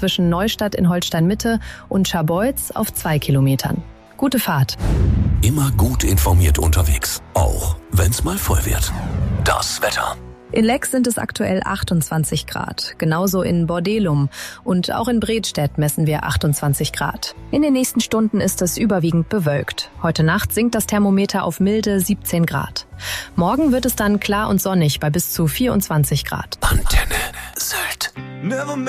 zwischen Neustadt in Holstein-Mitte und Scharbeutz auf 2 Kilometern. Gute Fahrt. Immer gut informiert unterwegs, auch wenn's mal voll wird. Das Wetter. In Lex sind es aktuell 28 Grad, genauso in Bordelum und auch in Bredstedt messen wir 28 Grad. In den nächsten Stunden ist es überwiegend bewölkt. Heute Nacht sinkt das Thermometer auf milde 17 Grad. Morgen wird es dann klar und sonnig bei bis zu 24 Grad. Antenne Sylt.